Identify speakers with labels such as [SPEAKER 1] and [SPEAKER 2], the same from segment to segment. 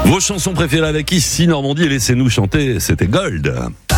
[SPEAKER 1] Vos chansons préférées avec Ici Normandie, laissez-nous chanter, c'était Gold.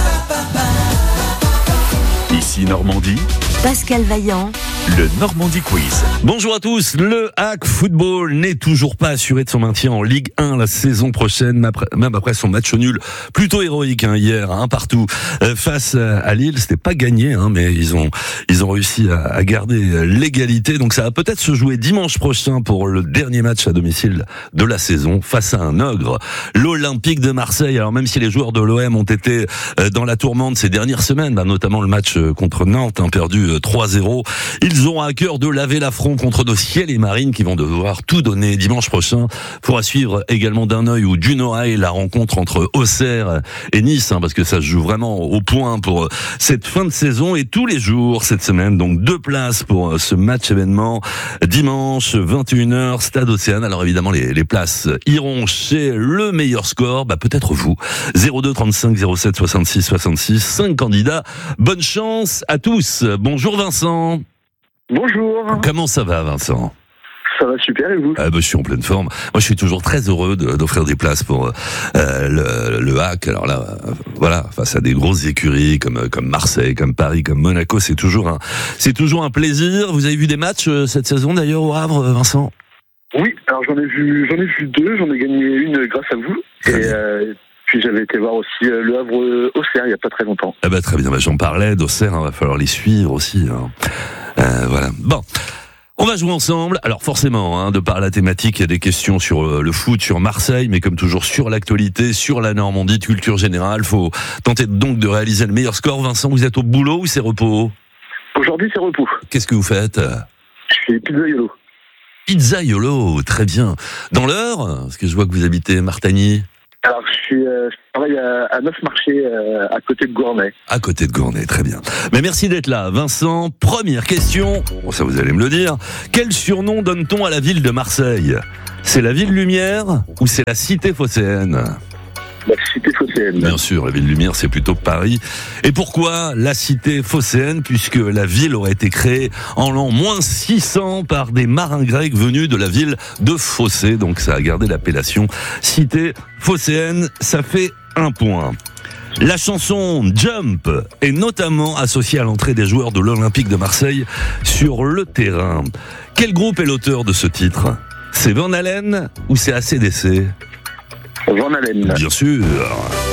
[SPEAKER 2] Ici Normandie,
[SPEAKER 3] Pascal Vaillant,
[SPEAKER 2] le Normandie Quiz.
[SPEAKER 1] Bonjour à tous, le Hack Football n'est toujours pas assuré de son maintien en Ligue 1 la saison prochaine, même après son match nul plutôt héroïque hier, partout face à Lille. C'était pas gagné, mais ils ont réussi à garder l'égalité. Donc ça va peut-être se jouer dimanche prochain pour le dernier match à domicile de la saison face à un ogre, l'Olympique de Marseille. Alors même si les joueurs de l'OM ont été dans la tourmente ces dernières semaines, notamment le match contre Nantes, perdu 3-0, ils ont à cœur de laver l'affront contre nos Ciel et Marines qui vont devoir tout donner dimanche prochain. Faudra suivre également d'un œil ou d'une oreille la rencontre entre Auxerre et Nice, parce que ça se joue vraiment au point pour cette fin de saison et tous les jours cette semaine. Donc 2 places pour ce match événement dimanche 21h, Stade Océane. Alors évidemment les places iront chez le meilleur score, peut-être vous. 02 35 07 66 66, 5 candidats. Bonne chance à tous. Bonjour Vincent.
[SPEAKER 4] Bonjour.
[SPEAKER 1] Comment ça va Vincent ?
[SPEAKER 4] Ça va super et vous ?
[SPEAKER 1] Je suis en pleine forme. Moi je suis toujours très heureux d'offrir des places pour le Hack. Alors là, voilà, face à des grosses écuries comme Marseille, comme Paris, comme Monaco, c'est toujours un plaisir. Vous avez vu des matchs cette saison d'ailleurs au Havre, Vincent ?
[SPEAKER 4] Oui, alors j'en ai vu 2, j'en ai gagné une grâce à vous. Puis j'avais été voir aussi le Havre Auxerre il n'y a pas très longtemps.
[SPEAKER 1] Très bien, j'en parlais d'Auxerre, va falloir les suivre aussi. Voilà. Bon, on va jouer ensemble. Alors forcément, de par la thématique, il y a des questions sur le foot, sur Marseille, mais comme toujours sur l'actualité, sur la Normandie, de culture générale. Faut tenter donc de réaliser le meilleur score. Vincent, vous êtes au boulot ou c'est repos ?
[SPEAKER 4] Aujourd'hui c'est repos.
[SPEAKER 1] Qu'est-ce que vous faites ?
[SPEAKER 4] Je suis pizzaiolo.
[SPEAKER 1] Pizzaiolo, très bien. Dans l'heure, parce que je vois que vous habitez Martagny.
[SPEAKER 4] Alors je travaille à Neufmarché, à côté de Gournay.
[SPEAKER 1] À côté de Gournay, très bien. Mais merci d'être là, Vincent. Première question, ça vous allez me le dire. Quel surnom donne-t-on à la ville de Marseille ? C'est la ville lumière ou c'est la cité phocéenne ?
[SPEAKER 4] La cité phocéenne.
[SPEAKER 1] Bien sûr, la ville lumière, c'est plutôt Paris. Et pourquoi la cité phocéenne ? Puisque la ville aurait été créée en l'an -600 par des marins grecs venus de la ville de Phocée. Donc ça a gardé l'appellation cité phocéenne. Ça fait 1 point. La chanson Jump est notamment associée à l'entrée des joueurs de l'Olympique de Marseille sur le terrain. Quel groupe est l'auteur de ce titre ? C'est Van Halen ou c'est AC/DC ?
[SPEAKER 4] Van Halen.
[SPEAKER 1] Bien sûr.